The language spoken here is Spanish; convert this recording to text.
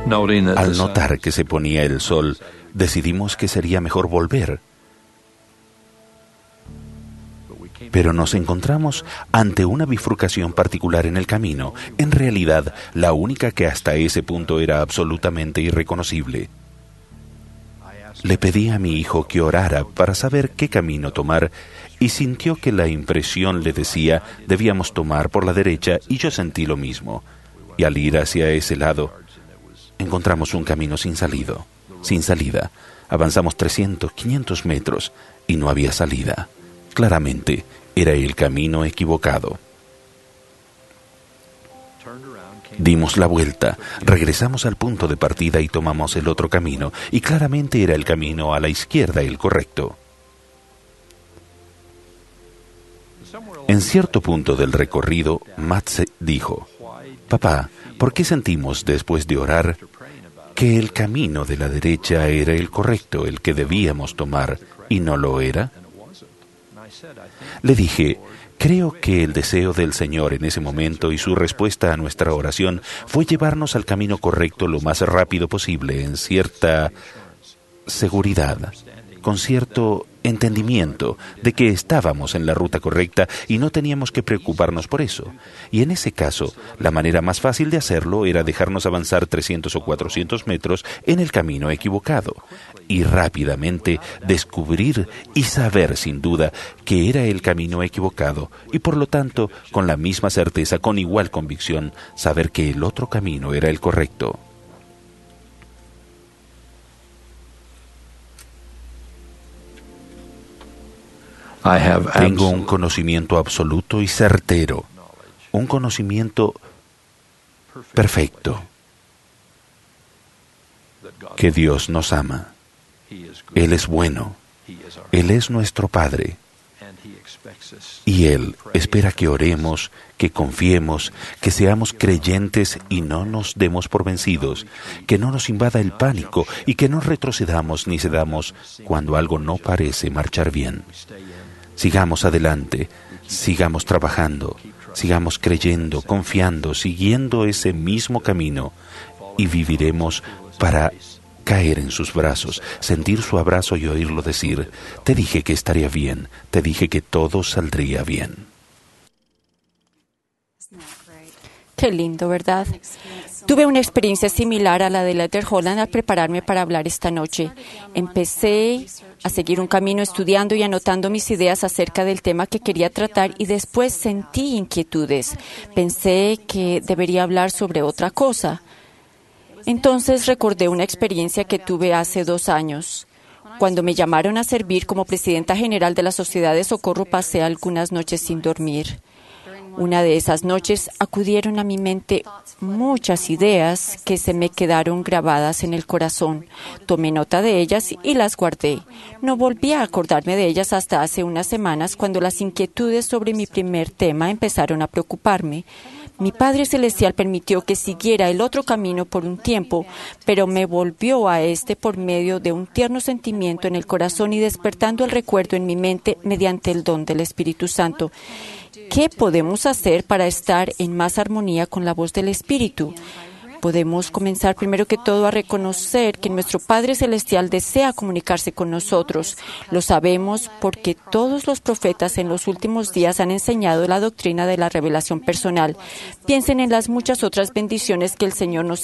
Al notar que se ponía el sol, decidimos que sería mejor volver. Pero nos encontramos ante una bifurcación particular en el camino, en realidad la única que hasta ese punto era absolutamente irreconocible. Le pedí a mi hijo que orara para saber qué camino tomar y sintió que la impresión le decía debíamos tomar por la derecha y yo sentí lo mismo. Y al ir hacia ese lado, encontramos un camino sin salida. Avanzamos 300, 500 metros y no había salida. Claramente, era el camino equivocado. Dimos la vuelta, regresamos al punto de partida y tomamos el otro camino, y claramente era el camino a la izquierda el correcto. En cierto punto del recorrido, Matt dijo: «Papá, ¿por qué sentimos después de orar que el camino de la derecha era el correcto, el que debíamos tomar, y no lo era?» Le dije: «Creo que el deseo del Señor en ese momento y su respuesta a nuestra oración fue llevarnos al camino correcto lo más rápido posible, en cierta seguridad, con cierto entendimiento de que estábamos en la ruta correcta y no teníamos que preocuparnos por eso. Y en ese caso, la manera más fácil de hacerlo era dejarnos avanzar 300 o 400 metros en el camino equivocado y rápidamente descubrir y saber sin duda que era el camino equivocado y por lo tanto, con la misma certeza, con igual convicción, saber que el otro camino era el correcto». Tengo un conocimiento absoluto y certero, un conocimiento perfecto, que Dios nos ama. Él es bueno, Él es nuestro Padre, y Él espera que oremos, que confiemos, que seamos creyentes y no nos demos por vencidos, que no nos invada el pánico y que no retrocedamos ni cedamos cuando algo no parece marchar bien. Sigamos adelante, sigamos trabajando, sigamos creyendo, confiando, siguiendo ese mismo camino y viviremos para caer en sus brazos, sentir su abrazo y oírlo decir: «Te dije que estaría bien, te dije que todo saldría bien». Qué lindo, ¿verdad? Tuve una experiencia similar a la de Luther Holland al prepararme para hablar esta noche. Empecé a seguir un camino estudiando y anotando mis ideas acerca del tema que quería tratar y después sentí inquietudes. Pensé que debería hablar sobre otra cosa. Entonces recordé una experiencia que tuve hace 2 años. Cuando me llamaron a servir como presidenta general de la Sociedad de Socorro, pasé algunas noches sin dormir. Una de esas noches acudieron a mi mente muchas ideas que se me quedaron grabadas en el corazón. Tomé nota de ellas y las guardé. No volví a acordarme de ellas hasta hace unas semanas, cuando las inquietudes sobre mi primer tema empezaron a preocuparme. Mi Padre Celestial permitió que siguiera el otro camino por un tiempo, pero me volvió a este por medio de un tierno sentimiento en el corazón y despertando el recuerdo en mi mente mediante el don del Espíritu Santo. ¿Qué podemos hacer para estar en más armonía con la voz del Espíritu? Podemos comenzar primero que todo a reconocer que nuestro Padre Celestial desea comunicarse con nosotros. Lo sabemos porque todos los profetas en los últimos días han enseñado la doctrina de la revelación personal. Piensen en las muchas otras bendiciones que el Señor nos